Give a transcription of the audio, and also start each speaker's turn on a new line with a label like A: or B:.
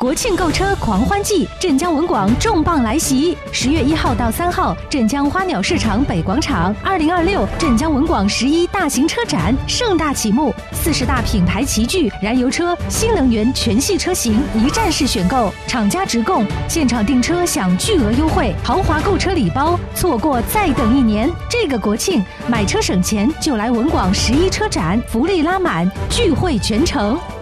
A: 国庆购车狂欢季，镇江文广重磅来袭！10月1号到3号，镇江花鸟市场北广场，2026镇江文广11大型车展盛大启幕，40大品牌齐聚，燃油车、新能源全系车型一站式选购，厂家直供，现场订车享巨额优惠，豪华购车礼包，错过再等1年。这个国庆买车省钱就来文广11车展，福利拉满，聚会全城。